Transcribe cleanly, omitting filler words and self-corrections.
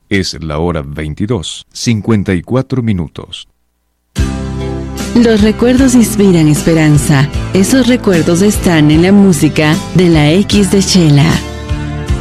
Es la hora 22:54. Los recuerdos inspiran esperanza. Esos recuerdos están en la música de la X de Chela.